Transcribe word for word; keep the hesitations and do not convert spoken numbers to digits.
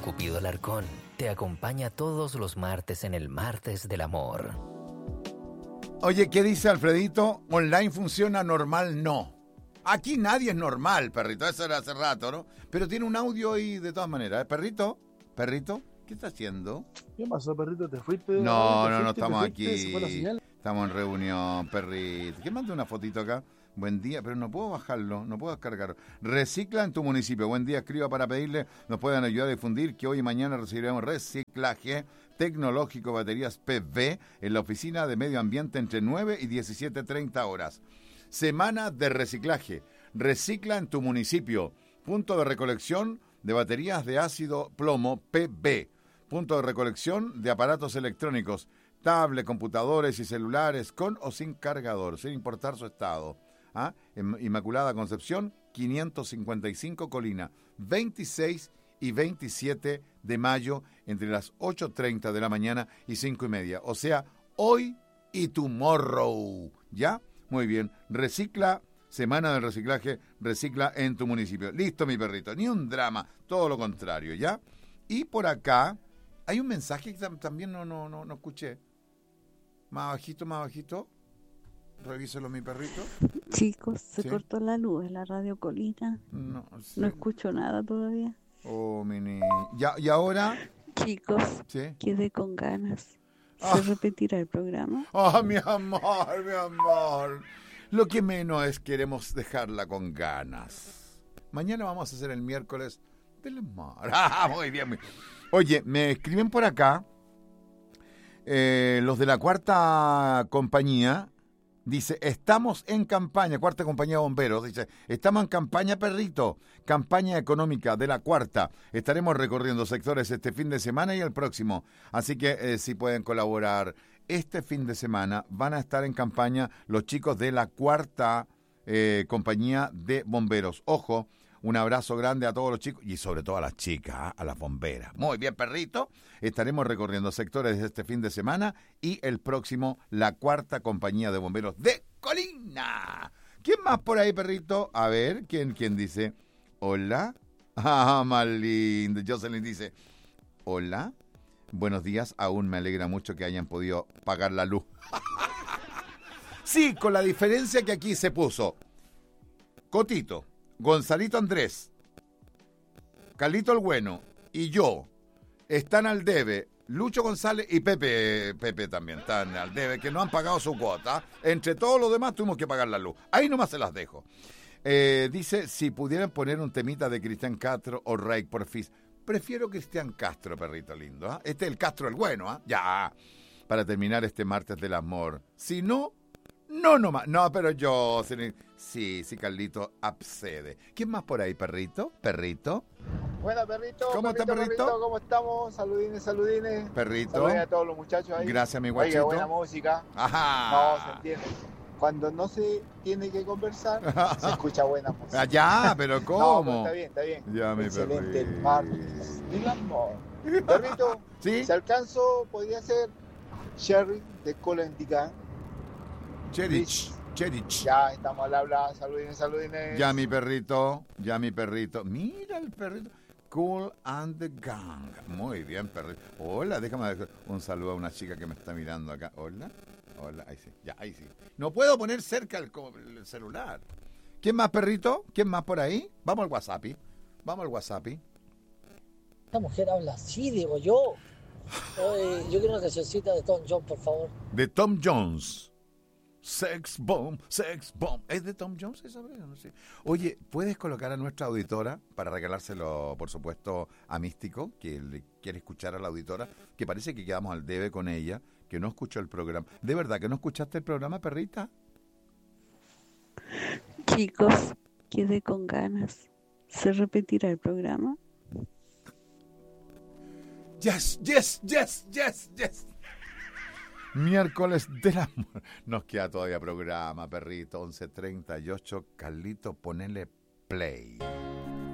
Cupido Alarcón te acompaña todos los martes en el Martes del Amor. Oye, ¿qué dice Alfredito? ¿Online funciona, normal no? Aquí nadie es normal, perrito, eso era hace rato, ¿no? Pero tiene un audio ahí de todas maneras. ¿Eh? ¿Perrito? ¿Perrito? ¿Qué está haciendo? ¿Qué pasó, perrito? ¿Te fuiste? No, ¿Te no, no, fuiste? estamos ¿Te fuiste? ¿Se fue la aquí. señal? Estamos en reunión, perrito. ¿Quién manda una fotito acá? Buen día, pero no puedo bajarlo, no puedo descargarlo. Recicla en tu municipio. Buen día, escriba para pedirle, nos puedan ayudar a difundir que hoy y mañana recibiremos reciclaje tecnológico, baterías P V en la oficina de medio ambiente entre nueve y diecisiete treinta horas. Semana de reciclaje. Recicla en tu municipio. Punto de recolección de baterías de ácido plomo P V. Punto de recolección de aparatos electrónicos, tablets, computadores y celulares con o sin cargador, sin importar su estado. ¿Ah? Inmaculada Concepción, quinientos cincuenta y cinco Colina, veintiséis y veintisiete de mayo, entre las ocho treinta de la mañana y cinco y media. O sea, hoy y tomorrow. ¿Ya? Muy bien. Recicla, semana del reciclaje, recicla en tu municipio. Listo, mi perrito. Ni un drama, todo lo contrario, ¿ya? Y por acá hay un mensaje que también no, no, no, no escuché. Más bajito, más bajito. Revíselo, mi perrito. Chicos, se ¿Sí? cortó la luz en la radio Colina. No, sí. No escucho nada todavía. Oh, mi niña. ¿Ya, ¿Y ahora? Chicos, ¿Sí? quedé con ganas. ¿Se Ah. repetirá el programa? Oh, mi amor, mi amor. Lo que menos es queremos dejarla con ganas. Mañana vamos a hacer el miércoles del amor. Ah, muy bien. Muy... Oye, me escriben por acá eh, los de la cuarta compañía. Dice, estamos en campaña, cuarta compañía de bomberos, dice, estamos en campaña, perrito, campaña económica de la cuarta. Estaremos recorriendo sectores este fin de semana y el próximo. Así que eh, si pueden colaborar, este fin de semana van a estar en campaña los chicos de la cuarta eh, compañía de bomberos. Ojo, un abrazo grande a todos los chicos y sobre todo a las chicas, a las bomberas. Muy bien, perrito. Estaremos recorriendo sectores este fin de semana y el próximo, la cuarta compañía de bomberos de Colina. ¿Quién más por ahí, perrito? A ver, ¿quién, quién dice? Hola. Ah, más lindo. Jocelyn dice, hola. Buenos días. Aún me alegra mucho que hayan podido pagar la luz. Sí, con la diferencia que aquí se puso Cotito, Gonzalito Andrés, Carlito el Bueno y yo están al debe. Lucho González y Pepe, Pepe también están al debe, que no han pagado su cuota. Entre todos los demás tuvimos que pagar la luz. Ahí nomás se las dejo. Eh, dice, si pudieran poner un temita de Cristian Castro o Rey Porfis. Prefiero Cristian Castro, perrito lindo. ¿eh? Este es el Castro el Bueno. ¿eh? Ya, para terminar este martes del amor. Si no... No, no más. No, pero yo... Sí, sí, Carlito accede. ¿Quién más por ahí, perrito? ¿Perrito? Buena, perrito. ¿Cómo perrito, está, perrito? ¿Cómo estamos? Saludines, saludines. Perrito. Saludines a todos los muchachos ahí. Gracias, mi Oiga, guachito. buena música. Ajá. No, se entiende. Cuando no se tiene que conversar, se escucha buena música. Ah, ya, pero No, ¿cómo? pero está bien, está bien. Ya, mi Excelente, el perrito. martes del amor. Perrito, ¿Sí? si alcanzo, podría ser Sherry de Cola Indican. Cherich, Cherich. Ya, estamos al habla. Saludines, saludines. Ya, mi perrito. Ya, mi perrito. Mira el perrito. Cool and the Gang. Muy bien, perrito. Hola, déjame dejar un saludo a una chica que me está mirando acá. Hola. Hola, ahí sí. Ya, ahí sí. No puedo poner cerca el, el celular. ¿Quién más, perrito? ¿Quién más por ahí? Vamos al WhatsApp. Vamos al WhatsApp. Esta mujer habla así, digo yo. Oye, yo quiero una cancioncita de Tom Jones, por favor. De Tom Jones. Sex Bomb, Sex Bomb. ¿Es de Tom Jones esa vez? No sé. Oye, ¿puedes colocar a nuestra auditora para regalárselo, por supuesto, a Místico, que le quiere escuchar a la auditora, que parece que quedamos al debe con ella, que no escuchó el programa? ¿De verdad que no escuchaste el programa, perrita? Chicos, quedé con ganas. ¿Se repetirá el programa? Yes, yes, yes, yes, yes. Miércoles del amor. Nos queda todavía programa, perrito. once treinta y ocho. Carlito, ponele play.